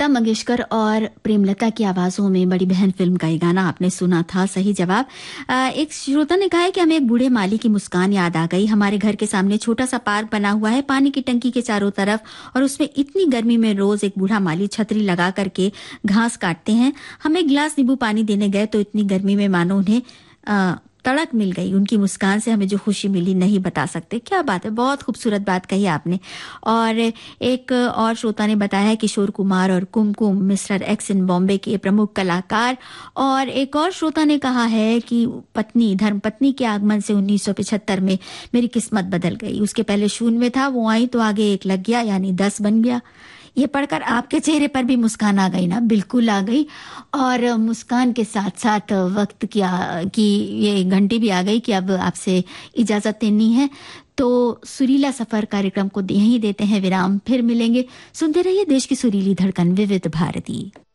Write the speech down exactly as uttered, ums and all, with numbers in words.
मंगेशकर और प्रेमलता की आवाजों में बड़ी बहन फिल्म का ये गाना आपने सुना था। सही जवाब। आ, एक श्रोता ने कहा है कि हमें एक बूढ़े माली की मुस्कान याद आ गई। हमारे घर के सामने छोटा सा पार्क बना हुआ है, पानी की टंकी के चारों तरफ, और उसमें इतनी गर्मी में रोज एक बूढ़ा माली छतरी लगा करके घास काटते हैं। हम एक गिलास नींबू पानी देने गए तो इतनी गर्मी में मानो उन्हें आ, तड़क मिल गई। उनकी मुस्कान से हमें जो खुशी मिली नहीं बता सकते। क्या बात है, बहुत खूबसूरत बात कही आपने। और एक और श्रोता ने बताया है किशोर कुमार और कुमकुम मिस्टर एक्स इन बॉम्बे के प्रमुख कलाकार। और एक और श्रोता ने कहा है कि पत्नी धर्मपत्नी के आगमन से उन्नीस सौ पिछहत्तर में मेरी किस्मत बदल गई। उसके पहले शून्य में था, वो आई तो आगे एक लग गया, यानी दस बन गया। ये पढ़कर आपके चेहरे पर भी मुस्कान आ गई ना? बिल्कुल आ गई। और मुस्कान के साथ साथ वक्त की की ये घंटी भी आ गई कि अब आपसे इजाजत लेनी है। तो सुरीला सफर कार्यक्रम को यहीं देते हैं विराम, फिर मिलेंगे। सुनते रहिए देश की सुरीली धड़कन विविध भारती।